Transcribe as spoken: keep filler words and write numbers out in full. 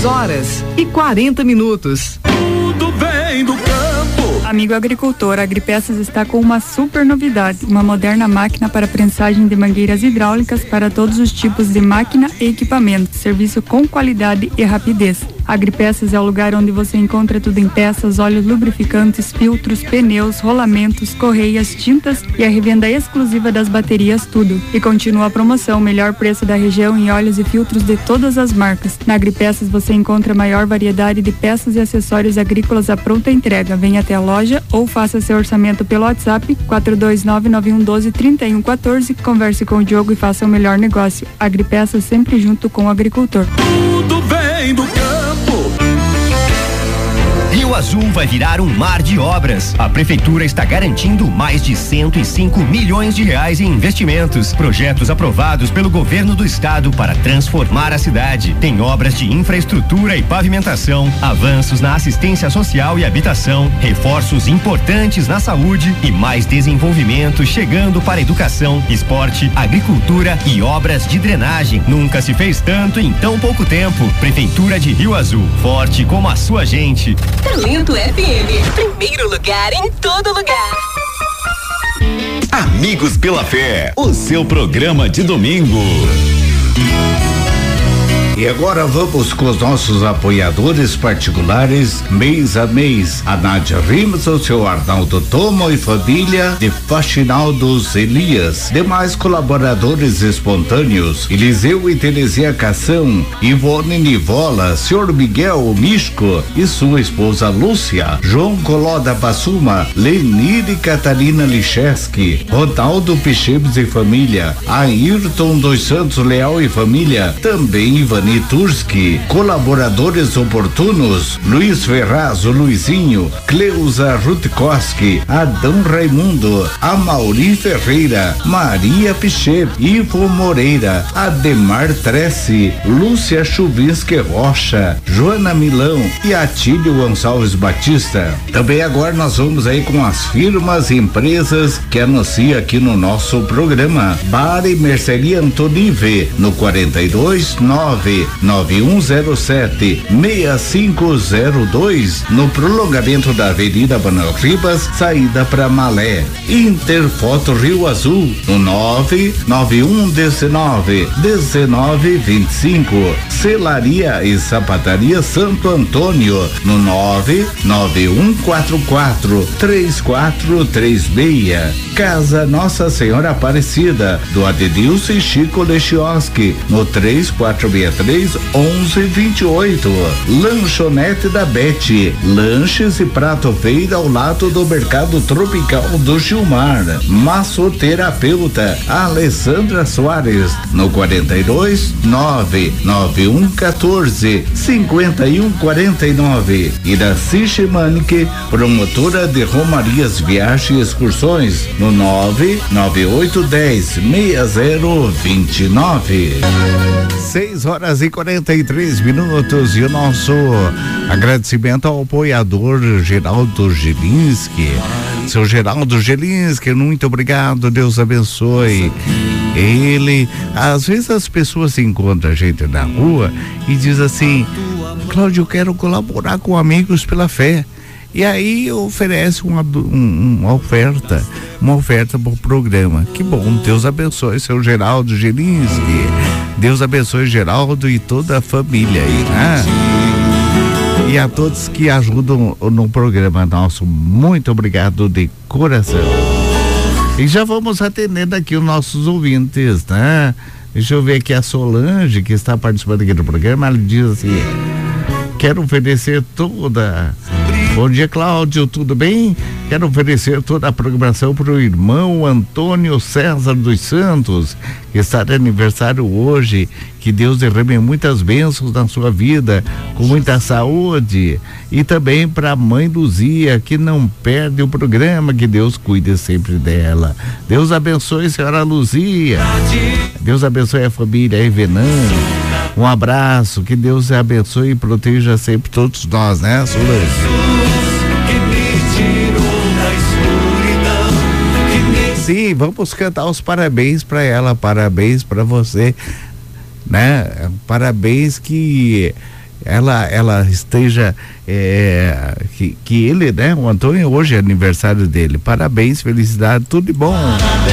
seis horas e quarenta minutos. Tudo vem do campo. Amigo agricultor, a Agripeças está com uma super novidade, uma moderna máquina para prensagem de mangueiras hidráulicas para todos os tipos de máquina e equipamento, serviço com qualidade e rapidez. A Agripeças é o lugar onde você encontra tudo em peças, óleos lubrificantes, filtros, pneus, rolamentos, correias, tintas e a revenda exclusiva das baterias Tudo. E continua a promoção, melhor preço da região em óleos e filtros de todas as marcas. Na Agripeças você encontra maior variedade de peças e acessórios agrícolas à pronta entrega. Venha até a loja ou faça seu orçamento pelo WhatsApp quatro dois nove nove um um dois três um um quatro. Converse com o Diogo e faça o melhor negócio. Agripeças sempre junto com o agricultor. Tudo vem do campo. Rio Azul vai virar um mar de obras. A prefeitura está garantindo mais de cento e cinco milhões de reais em investimentos. Projetos aprovados pelo governo do estado para transformar a cidade. Tem obras de infraestrutura e pavimentação, avanços na assistência social e habitação, reforços importantes na saúde e mais desenvolvimento chegando para educação, esporte, agricultura e obras de drenagem. Nunca se fez tanto em tão pouco tempo. Prefeitura de Rio Azul, forte como a sua gente. Talento F M, primeiro lugar em todo lugar. Amigos pela Fé, o seu programa de domingo. E agora vamos com os nossos apoiadores particulares, mês a mês. A Nádia Rimas, o seu Arnaldo Tomo e família, de Faxinal dos Elias. Demais colaboradores espontâneos, Eliseu e Terezinha Cação, Ivone Nivola, senhor Miguel Misco e sua esposa Lúcia, João Coloda Bassuma, Lenir e Catarina Licheski, Ronaldo Pichemes e família, Ayrton dos Santos Leal e família, também Ivan Turski, colaboradores oportunos, Luiz Ferraz, o Luizinho, Cleusa Rutkowski, Adão Raimundo, Amauri Ferreira, Maria Pichê, Ivo Moreira, Ademar Tressi, Lúcia Chuvinski Rocha, Joana Milão e Atílio Gonçalves Batista. Também agora nós vamos aí com as firmas e empresas que anuncia aqui no nosso programa. Bar e Merceria Antonive, no quarenta e dois nove nove um zero sete seis cinco zero dois, no prolongamento da Avenida Manuel Ribas, saída para Malé. Interfoto Rio Azul, no nove nove um dezenove dezenove vinte e cinco. Celaria e Sapataria Santo Antônio, no nove nove um quatro quatro três quatro três seis. Casa Nossa Senhora Aparecida, do Adenilson e Chico Lechioski, no três quatro seis três onze vinte e oito. Lanchonete da Bete, lanches e prato feito ao lado do Mercado Tropical do Gilmar. Massoterapeuta Alessandra Soares, no quarenta e dois nove nove um quatorze cinquenta e um quarenta e nove. E da Sichemanique, promotora de Romarias, Viagens e Excursões, no nove nove oito dez seis zero vinte e nove. seis horas e quarenta e três minutos, e o nosso agradecimento ao apoiador Geraldo Gelinski. Seu Geraldo Gelinski, muito obrigado, Deus abençoe. Ele, às vezes as pessoas encontram a gente na rua e diz assim: Cláudio, eu quero colaborar com Amigos pela Fé. E aí oferece uma, um, uma oferta, uma oferta para o programa. Que bom, Deus abençoe seu Geraldo Gelinski. Deus abençoe Geraldo e toda a família aí, né? E a todos que ajudam no programa nosso, muito obrigado de coração. E já vamos atendendo aqui os nossos ouvintes, né? Deixa eu ver aqui a Solange, que está participando aqui do programa. Ela diz assim: quero oferecer toda... Bom dia, Cláudio, tudo bem? Quero oferecer toda a programação para o irmão Antônio César dos Santos, que está de aniversário hoje. Que Deus derrame muitas bênçãos na sua vida, com muita saúde. E também para a mãe Luzia, que não perde o programa, que Deus cuide sempre dela. Deus abençoe a senhora Luzia. Deus abençoe a família Evenan. Um abraço, que Deus abençoe e proteja sempre todos nós, né, Solange? Sim, vamos cantar os parabéns para ela, parabéns para você, né? Parabéns que ela, ela esteja, é, que, que ele, né, o Antônio, hoje é aniversário dele. Parabéns, felicidade, tudo de bom.